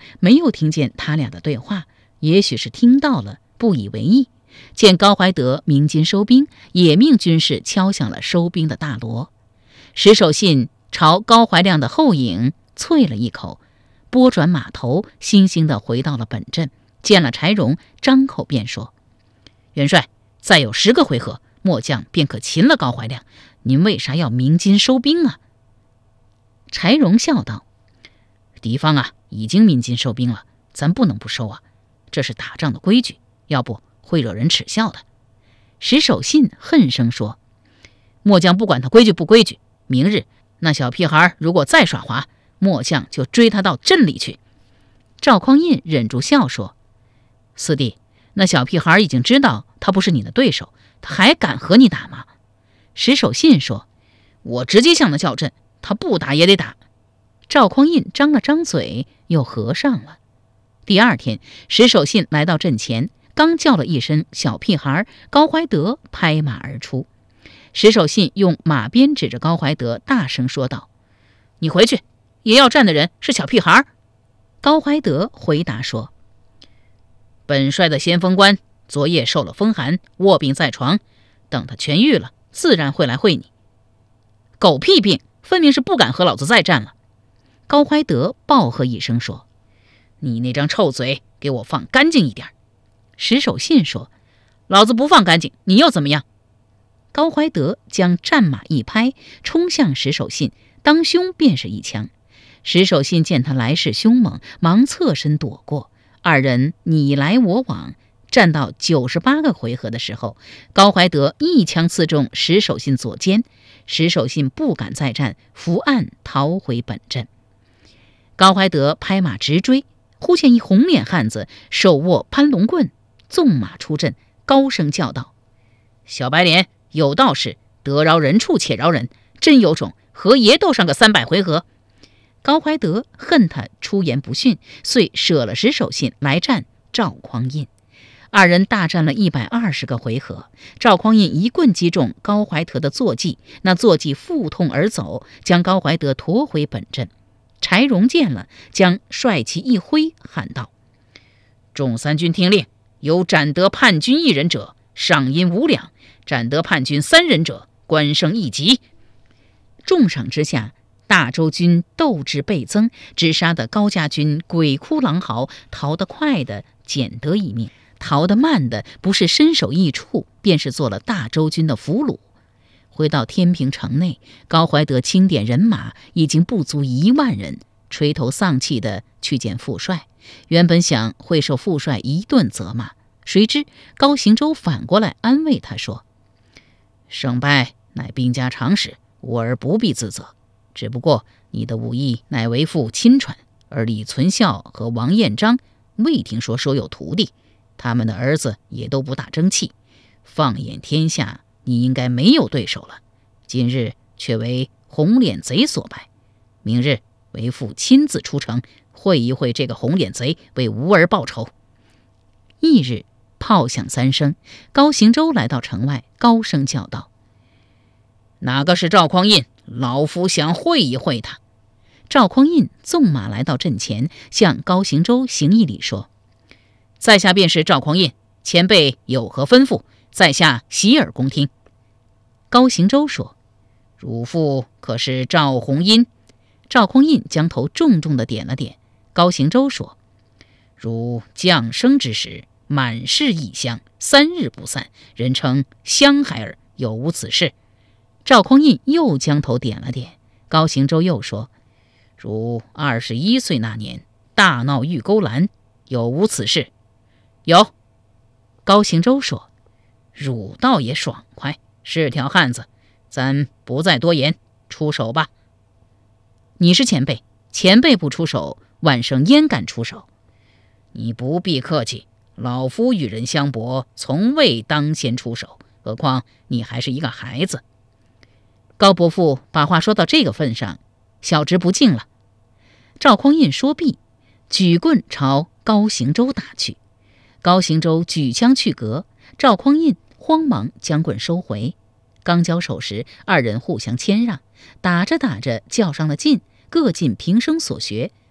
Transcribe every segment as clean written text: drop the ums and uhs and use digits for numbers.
没有听见他俩的对话，也许是听到了，不以为意。见高怀德鸣金收兵，也命军士敲响了收兵的大锣。石守信朝高怀亮的后影啐了一口，拨转马头，悻悻地回到了本阵。见了柴荣，张口便说：“元帅，再有10个回合，末将便可擒了高怀亮，您为啥要鸣金收兵啊？”柴荣笑道：“敌方啊，已经鸣金收兵了，咱不能不收啊，这是打仗的规矩，要不会惹人耻笑的。”石守信恨声说：“末将不管他规矩不规矩，明日那小屁孩如果再耍滑，末将就追他到镇里去。”赵匡胤忍住笑说：“四弟，那小屁孩已经知道他不是你的对手，他还敢和你打吗？”石守信说：“我直接向他较阵，他不打也得打。”赵匡胤张了张嘴，又合上了。第二天，石守信来到阵前，刚叫了一声小屁孩，高怀德拍马而出。石守信用马鞭指着高怀德，大声说道：“你回去，也要战的人是小屁孩。”高怀德回答说：“本帅的先锋官昨夜受了风寒，卧病在床，等他痊愈了，自然会来会你。”“狗屁病，分明是不敢和老子再战了。”高怀德暴喝一声说：“你那张臭嘴，给我放干净一点。”石守信说：“老子不放干净，你又怎么样？”高怀德将战马一拍，冲向石守信，当胸便是一枪。石守信见他来势凶猛，忙侧身躲过，二人你来我往，战到98个回合的时候，高怀德一枪刺中石守信左肩，石守信不敢再战，伏案逃回本阵。高怀德拍马直追，忽见一红脸汉子手握攀龙棍，纵马出阵，高声叫道：“小白脸，有道是得饶人处且饶人，真有种，和爷斗上个300回合。”高怀德恨他出言不逊，遂舍了石守信来战赵匡胤。二人大战了120个回合，赵匡胤一棍击中高怀德的坐骑，那坐骑腹痛而走，将高怀德驮回本阵。柴荣见了，将帅旗一挥，喊道：“众三军听令，有斩得叛军1人者，赏银5两；斩得叛军3人者，官升1级。”重赏之下，大周军斗志倍增，只杀得高家军鬼哭狼嚎，逃得快的捡得一命，逃得慢的不是身首异处，便是做了大周军的俘虏。回到天平城内，高怀德清点人马，已经不足1万人，垂头丧气地去见父帅。原本想会受父帅一顿责骂，谁知高行周反过来安慰他说：“胜败乃兵家常事，吾儿不必自责。只不过你的武艺乃为父亲传，而李存孝和王彦章未听说收有徒弟，他们的儿子也都不大争气。放眼天下，你应该没有对手了。今日却为红脸贼所败，明日为父亲自出城，会一会这个红脸贼，为吾儿报仇。”翌日炮响3声，高行周来到城外，高声叫道：“哪个是赵匡胤？老夫想会一会他。”赵匡胤纵马来到阵前，向高行周行一礼说：“在下便是赵匡胤，前辈有何吩咐，在下洗耳恭听。”高行周说：“汝父可是赵弘殷？”赵匡胤将头重重地点了点。高行周说：“汝降生之时，满是异香，3日不散，人称香孩儿，有无此事？”赵匡胤又将头点了点。高行周又说：“汝21岁那年，大闹玉钩栏，有无此事？”“有。”高行周说：“汝倒也爽快，是条汉子，咱不再多言，出手吧。”“你是前辈，前辈不出手，万生焉敢出手？”“你不必客气，老夫与人相搏，从未当先出手，何况你还是一个孩子。”高伯父把话说到这个份上，小侄不敬了。赵匡胤说毕，举棍朝高行周打去。高行周举枪去格，赵匡胤慌忙将棍收回。刚交手时，二人互相谦让，打着打着较上了劲，各尽平生所学，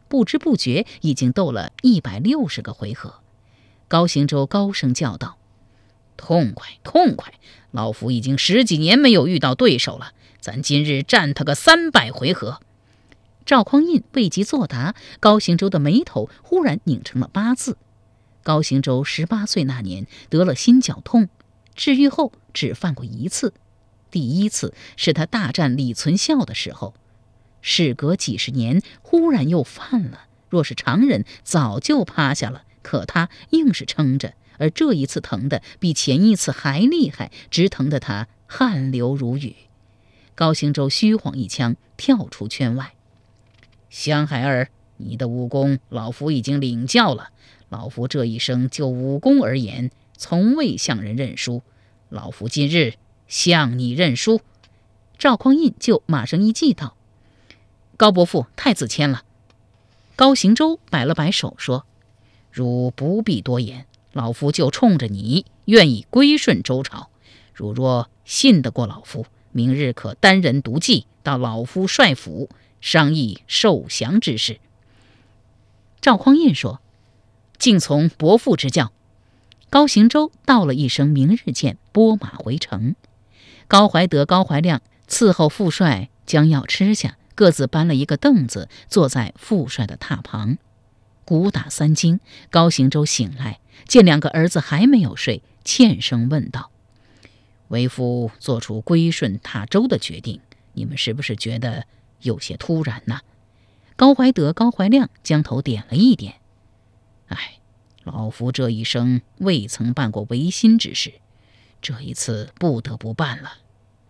不知不觉已经斗了160个回合。高行周高声叫道：“痛快，痛快！老夫已经10几年没有遇到对手了，咱今日战他个300回合。”赵匡胤未及作答，高行周的眉头忽然拧成了8字。高行周18岁那年得了心绞痛，治愈后只犯过1次，第1次是他大战李存孝的时候。事隔几十年，忽然又犯了。若是常人早就趴下了，可他硬是撑着，而这一次疼的比前一次还厉害，直疼得他汗流如雨。高行周虚晃一枪，跳出圈外。香孩儿，你的武功老夫已经领教了。老夫这一生就武功而言，从未向人认输。老夫今日向你认输。赵匡胤就马上一计道：“高伯父太自谦了。”高行周摆了摆手说：“汝不必多言，老夫就冲着你，愿意归顺周朝。汝若信得过老夫，明日可单人独骑到老夫帅府，商议受降之事。”赵匡胤说：“敬从伯父之教。”高行周道了一声明日见，拨马回城。高怀德、高怀亮伺候父帅将要吃下，各自搬了一个凳子，坐在父帅的榻旁。鼓打3更，高行周醒来，见2个儿子还没有睡，欠声问道：“为父做出归顺踏州的决定，你们是不是觉得有些突然呢？”高怀德、高怀亮将头点了一点。老夫这一生未曾办过违心之事，这一次不得不办了。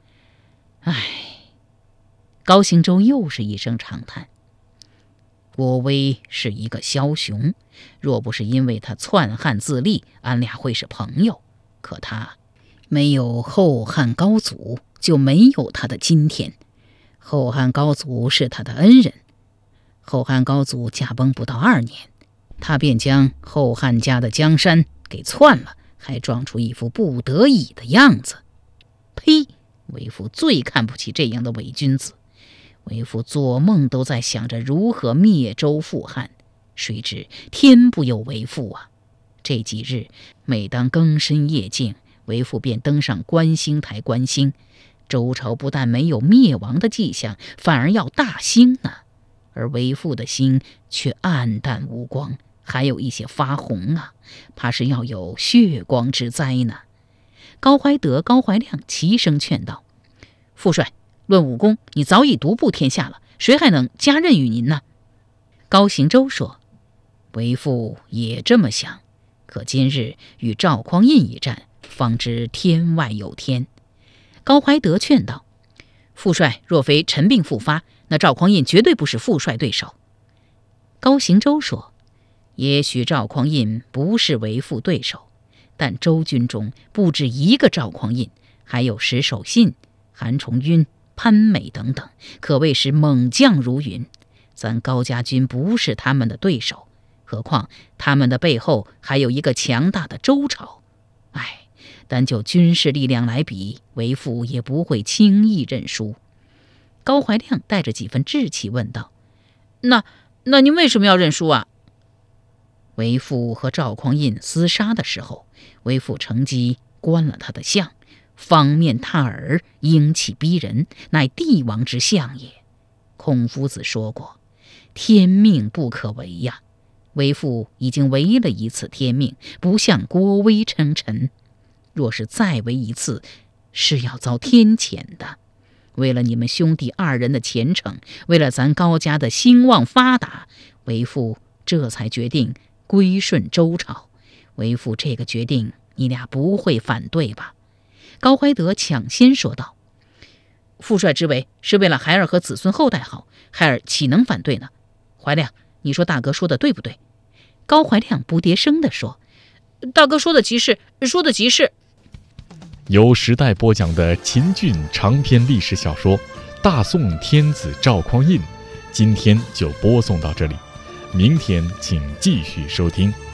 高行周又是一声长叹。郭威是一个枭雄，若不是因为他篡汉自立，俺俩会是朋友。可他没有后汉高祖，就没有他的今天。后汉高祖是他的恩人，后汉高祖驾崩不到2年，他便将后汉家的江山给篡了，还装出一副不得已的样子。呸！为父最看不起这样的伪君子。为父做梦都在想着如何灭周复汉，谁知天不由为父啊！这几日每当更深夜静，为父便登上观星台观星，周朝不但没有灭亡的迹象，反而要大兴呢。而为父的心却暗淡无光，还有一些发红啊，怕是要有血光之灾呢。高怀德、高怀亮齐声劝道：“父帅，论武功，你早已独步天下了，谁还能加任于您呢？”高行周说：“为父也这么想，可今日与赵匡胤一战，方知天外有天。”高怀德劝道：“父帅若非陈病复发，那赵匡胤绝对不是父帅对手。”高行周说：“也许赵匡胤不是为父对手，但周军中不止一个赵匡胤，还有石守信、韩重晕、潘美等等，可谓是猛将如云。咱高家军不是他们的对手，何况他们的背后还有一个强大的周朝。单就军事力量来比，为父也不会轻易认输。”高怀亮带着几分志气问道：“那您为什么要认输啊？”为父和赵匡胤厮杀的时候，为父乘机关了他的相，方面踏耳，英气逼人，乃帝王之相也。孔夫子说过，天命不可违呀。为父已经违了一次天命，不向郭威称臣，若是再违一次，是要遭天谴的。为了你们兄弟2人的前程，为了咱高家的兴旺发达，为父这才决定归顺周朝。为父这个决定，你俩不会反对吧？”高怀德抢先说道：“父帅之为是为了孩儿和子孙后代好，孩儿岂能反对呢？怀亮，你说大哥说的对不对？”高怀亮不迭声地说：“大哥说的极是，说的极是。” 由时代播讲的秦俊长篇历史小说《大宋天子赵匡胤》，今天就播送到这里，明天请继续收听。